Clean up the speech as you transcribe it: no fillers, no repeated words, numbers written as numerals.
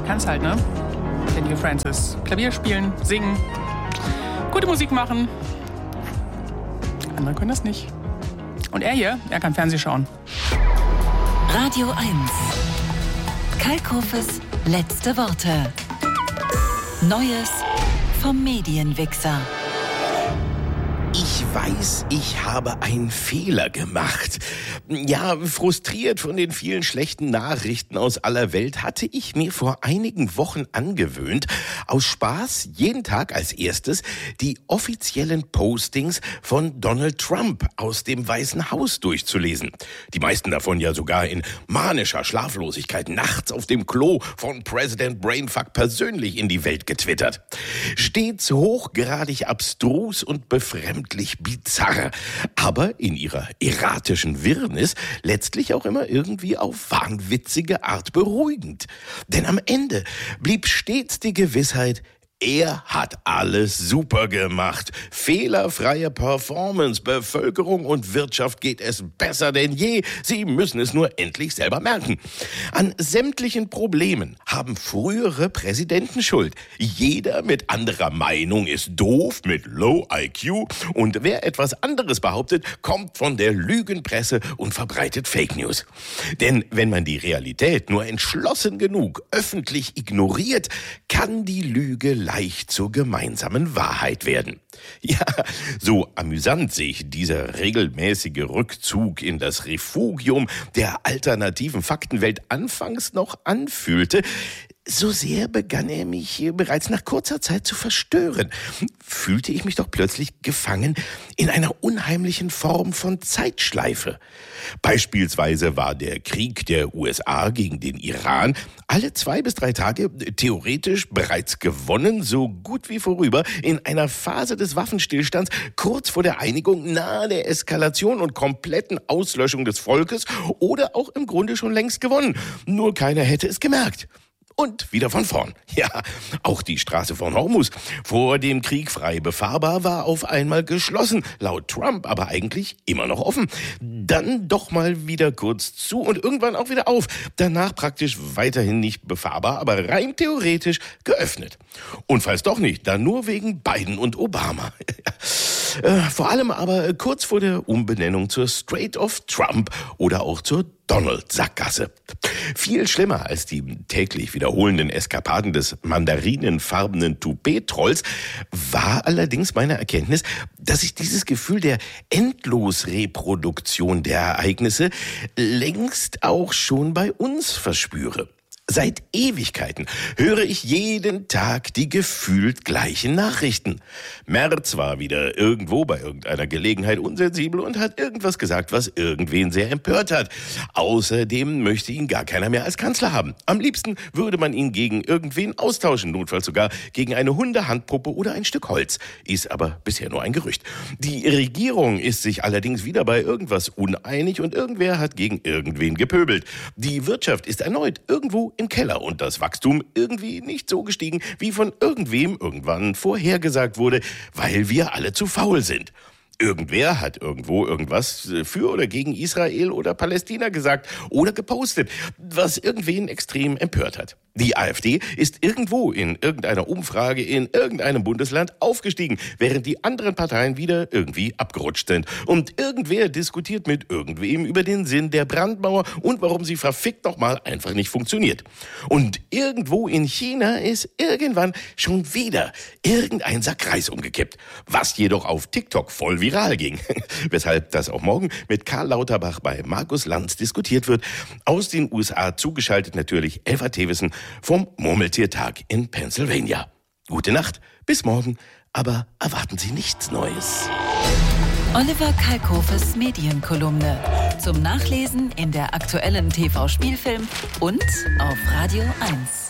kann's halt, ne? Der Neil Francis. Klavier spielen, singen, gute Musik machen. Andere können das nicht. Und er hier, er kann Fernsehen schauen. Radio 1. Kalkhofes letzte Worte. Neues vom Medienwichser. Ich weiß, ich habe einen Fehler gemacht. Ja, frustriert von den vielen schlechten Nachrichten aus aller Welt hatte ich mir vor einigen Wochen angewöhnt, aus Spaß jeden Tag als erstes die offiziellen Postings von Donald Trump aus dem Weißen Haus durchzulesen. Die meisten davon ja sogar in manischer Schlaflosigkeit nachts auf dem Klo von Präsident Brainfuck persönlich in die Welt getwittert. Stets hochgradig abstrus und befremdlich bizarr, aber in ihrer erratischen Wirrnis letztlich auch immer irgendwie auf wahnwitzige Art beruhigend. Denn am Ende blieb stets die Gewissheit, er hat alles super gemacht. Fehlerfreie Performance, Bevölkerung und Wirtschaft geht es besser denn je. Sie müssen es nur endlich selber merken. An sämtlichen Problemen haben frühere Präsidenten Schuld. Jeder mit anderer Meinung ist doof, mit Low IQ. Und wer etwas anderes behauptet, kommt von der Lügenpresse und verbreitet Fake News. Denn wenn man die Realität nur entschlossen genug öffentlich ignoriert, kann die Lüge leicht zur gemeinsamen Wahrheit werden. Ja, so amüsant sich dieser regelmäßige Rückzug in das Refugium der alternativen Faktenwelt anfangs noch anfühlte, so sehr begann er mich bereits nach kurzer Zeit zu verstören. Fühlte ich mich doch plötzlich gefangen in einer unheimlichen Form von Zeitschleife. Beispielsweise war der Krieg der USA gegen den Iran alle 2 bis 3 Tage theoretisch bereits gewonnen, so gut wie vorüber, in einer Phase des Waffenstillstands kurz vor der Einigung, nahe der Eskalation und kompletten Auslöschung des Volkes oder auch im Grunde schon längst gewonnen. Nur keiner hätte es gemerkt. Und wieder von vorn. Ja, auch die Straße von Hormuz, vor dem Krieg frei befahrbar, war auf einmal geschlossen. Laut Trump aber eigentlich immer noch offen. Dann doch mal wieder kurz zu und irgendwann auch wieder auf. Danach praktisch weiterhin nicht befahrbar, aber rein theoretisch geöffnet. Und falls doch nicht, dann nur wegen Biden und Obama. Vor allem aber kurz vor der Umbenennung zur Strait of Trump oder auch zur Donald-Sackgasse. Viel schlimmer als die täglich wiederholenden Eskapaden des mandarinenfarbenen Toupet-Trolls war allerdings meine Erkenntnis, dass ich dieses Gefühl der Endlosreproduktion der Ereignisse längst auch schon bei uns verspüre. Seit Ewigkeiten höre ich jeden Tag die gefühlt gleichen Nachrichten. Merz war wieder irgendwo bei irgendeiner Gelegenheit unsensibel und hat irgendwas gesagt, was irgendwen sehr empört hat. Außerdem möchte ihn gar keiner mehr als Kanzler haben. Am liebsten würde man ihn gegen irgendwen austauschen, notfalls sogar gegen eine Hundehandpuppe oder ein Stück Holz. Ist aber bisher nur ein Gerücht. Die Regierung ist sich allerdings wieder bei irgendwas uneinig und irgendwer hat gegen irgendwen gepöbelt. Die Wirtschaft ist erneut irgendwo im Keller und das Wachstum irgendwie nicht so gestiegen, wie von irgendwem irgendwann vorhergesagt wurde, weil wir alle zu faul sind. Irgendwer hat irgendwo irgendwas für oder gegen Israel oder Palästina gesagt oder gepostet, was irgendwen extrem empört hat. Die AfD ist irgendwo in irgendeiner Umfrage in irgendeinem Bundesland aufgestiegen, während die anderen Parteien wieder irgendwie abgerutscht sind. Und irgendwer diskutiert mit irgendwem über den Sinn der Brandmauer und warum sie verfickt nochmal einfach nicht funktioniert. Und irgendwo in China ist irgendwann schon wieder irgendein Sack Reis umgekippt, was jedoch auf TikTok voll viral ging. Weshalb das auch morgen mit Karl Lauterbach bei Markus Lanz diskutiert wird. Aus den USA zugeschaltet natürlich Elva Thewissen vom Murmeltiertag in Pennsylvania. Gute Nacht, bis morgen, aber erwarten Sie nichts Neues. Oliver Kalkhofes Medienkolumne. Zum Nachlesen in der aktuellen TV-Spielfilm und auf Radio 1.